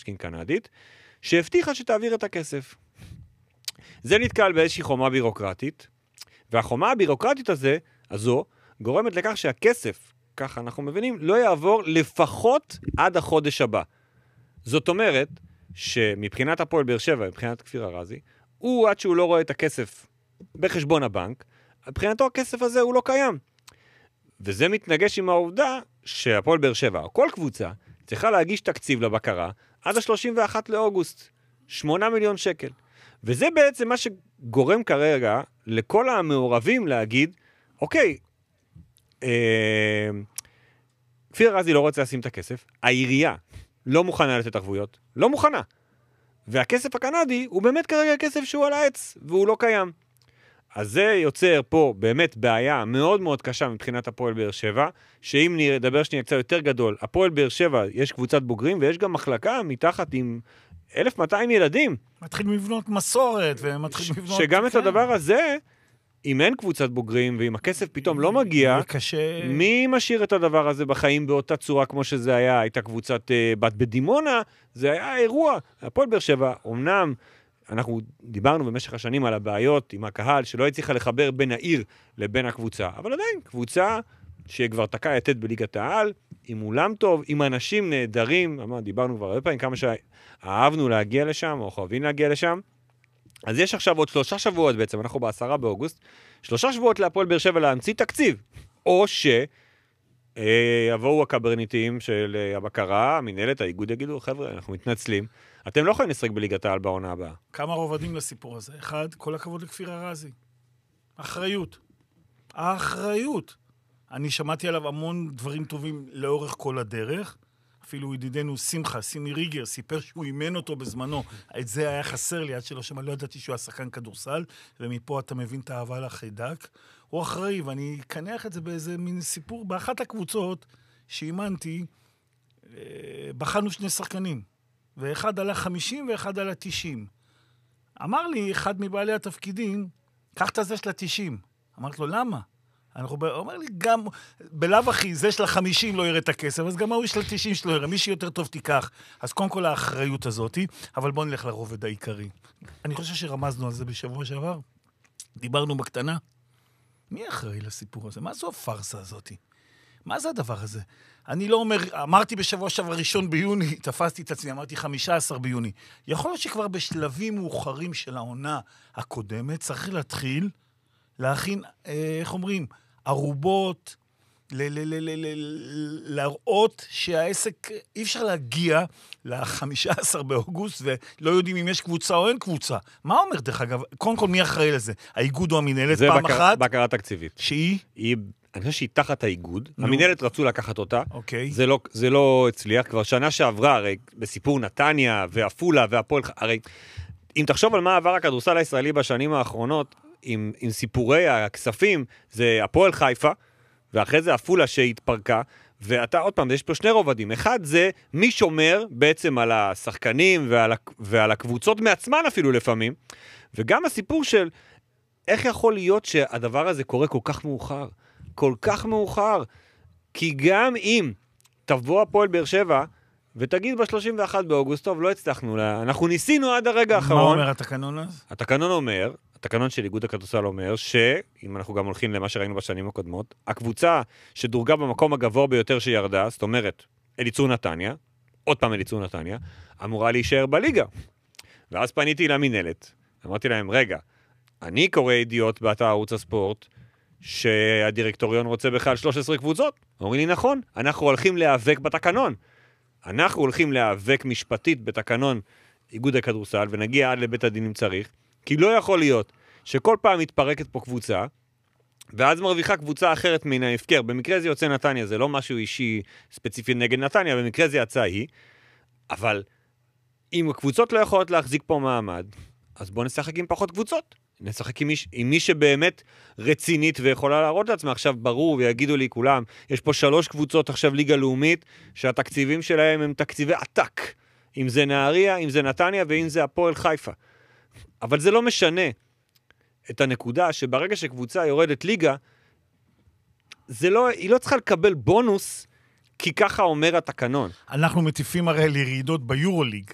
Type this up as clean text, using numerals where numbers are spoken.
משכין קנדית, שהבטיחה שתעביר את הכסף. זה נתקל באיזושהי חומה בירוקרטית, והחומה הבירוקרטית הזו גורמת לכך שהכסף, ככה אנחנו מבינים, לא יעבור לפחות עד החודש הבא. זאת אומרת, שמבחינת הפועל באר שבע, מבחינת כפיר ארזי, הוא עד שהוא לא רואה את הכסף בחשבון הבנק, מבחינתו הכסף הזה הוא לא קיים. וזה מתנגש עם העובדה שהפועל באר שבע, או כל קבוצה, צריכה להגיש תקציב לבקרה עד ה-31 לאוגוסט, 8 מיליון שקל. וזה בעצם מה שגורם כרגע לכל המעורבים להגיד, אוקיי, כפיר ארזי לא רוצה לשים את הכסף, העירייה לא מוכנה לתת ערבויות, לא מוכנה. והכסף הקנדי הוא באמת כרגע כסף שהוא על העץ, והוא לא קיים. אז זה יוצר פה באמת בעיה מאוד מאוד קשה מבחינת הפועל באר שבע, שאם נדבר שנייה קצת יותר גדול, הפועל באר שבע יש קבוצת בוגרים, ויש גם מחלקה מתחת עם 1,200 ילדים. מתחיל לבנות מסורת, ומתחיל לבנות... שגם את הדבר הזה, אם אין קבוצת בוגרים, ואם הכסף פתאום לא מגיע, מי משאיר את הדבר הזה בחיים באותה צורה כמו שזה היה? הייתה קבוצת בת בדימונה, זה היה אירוע. הפועל באר שבע, אמנם, אנחנו דיברנו במשך השנים על הבעיות עם הקהל, שלא הצליחה לחבר בין העיר לבין הקבוצה, אבל עדיין, קבוצה שכבר תקעה יתד בליגת העל, עם אולם טוב, עם אנשים נהדרים, דיברנו כבר הרבה פעמים, כמה שאהבנו להגיע לשם, או חייבים להגיע לשם, אז יש עכשיו עוד 3 שבועות בעצם, אנחנו ב10 באוגוסט, 3 שבועות להפועל באר שבע להמציא תקציב, או שיבואו הקברניטים של הבקרה, המנהלת, האיגוד יגידו, חבר'ה, אנחנו מתנצלים, אתם לא יכולים לשחק בליגת העל בעונה הבאה. כמה רובדים לסיפור הזה? אחד, כל הכבוד לכפיר ארזי. אחריות. האחריות. אני שמעתי עליו המון דברים טובים לאורך כל הדרך, אפילו ידידנו שמחה, סימי ריגר, סיפר שהוא אימן אותו בזמנו. את זה היה חסר לי, עד שלא שמע, לא ידעתי שהוא היה שחקן כדורסל, ומפה אתה מבין את האהבה לחיידק. הוא אחראי, ואני אקנח את זה באיזה מין סיפור. באחת הקבוצות שאימנתי, בחנו 2 שחקנים, ואחד עלה 50 ואחד עלה 90. אמר לי אחד מבעלי התפקידים, קח את זה של 90. אמרתי לו, למה? הוא אומר לי, גם בלאו אחי, זה של 50 לא יראה את הכסף, אז גם הוא של 90 שלא יראה, מי שיותר טוב תיקח. אז קודם כל האחריות הזאת, אבל בואו נלך לרובד העיקרי. אני חושב שרמזנו על זה בשבוע שעבר. דיברנו בקטנה. מי אחראי לסיפור הזה? מה זו הפרסה הזאת? מה זה הדבר הזה? אני לא אומר, אמרתי בשבוע שעבר 1 ביוני, תפסתי את עצמי, אמרתי 15 ביוני. יכול להיות שכבר בשלבים מאוחרים של העונה הקודמת, צריך להתחיל להכין, איך אומרים, ערובות, להראות שהעסק, אי אפשר להגיע ל-15 באוגוסט, ולא יודעים אם יש קבוצה או אין קבוצה. מה אומר דרך אגב? קודם כל מי אחראי לזה? האיגוד או המנהלת פעם אחת? זה בקרה תקציבית. שהיא? אני חושב שהיא תחת האיגוד. המנהלת רצו לקחת אותה. אוקיי. זה לא הצליח. כבר שנה שעברה, הרי בסיפור נתניה ואפולה והפועל, הרי אם תחשוב על מה עבר הכדורסל הישראלי בשנים האחרונות, עם סיפורי הכספים, זה הפועל חיפה, ואחרי זה אפולה שהתפרקה, ואתה עוד פעם, יש פה 2 רובדים. אחד זה מי שומר בעצם על השחקנים ועל הקבוצות מעצמן אפילו לפעמים, וגם הסיפור של איך יכול להיות שהדבר הזה קורה כל כך מאוחר. כל כך מאוחר. כי גם אם תבוא הפועל באר שבע, ותגיד ב-31 באוגוסט, טוב, לא הצלחנו, אנחנו ניסינו עד הרגע האחרון. מה אומר התקנון אז? התקנון אומר, התקנון של איגוד הכדורסל אומר, שאם אנחנו גם הולכים למה שראינו בשנים הקודמות, הקבוצה שדורגה במקום הגבוה ביותר שירדה, זאת אומרת, אליצור נתניה, עוד פעם אליצור נתניה, אמורה להישאר בליגה. ואז פניתי למנהלת, אמרתי להם, רגע, אני קורא ידיעות באתר ערוץ הספורט, שהדירקטוריון רוצה בכלל 13 קבוצות. אומרים לי, נכון, אנחנו הולכים להיאבק בתקנון. אנחנו הולכים להיאבק משפטית בתקנון איגוד הכדורסל, ונגיע עד לבית הדין אם צריך, כי לא יכול להיות שכל פעם מתפרקת פה קבוצה, ואז מרוויחה קבוצה אחרת מן ההפקר. במקרה זה יוצא נתניה, זה לא משהו אישי ספציפי נגד נתניה, במקרה זה יצא היא, אבל אם הקבוצות לא יכולות להחזיק פה מעמד, אז בואו נשחק עם פחות קבוצות. נשחק עם מי שבאמת רצינית ויכולה להראות לעצמה. עכשיו ברור ויגידו לי כולם, יש פה 3 קבוצות עכשיו ליגה לאומית, שהתקציבים שלהם הם תקציבי עתק. אם זה נהריה, אם זה נתניה ואם זה הפועל חיפה. אבל זה לא משנה את הנקודה שברגע שקבוצה יורדת ליגה, היא לא צריכה לקבל בונוס, כי ככה אומר התקנון. אנחנו מטיפים הרי לירידות ביורוליג.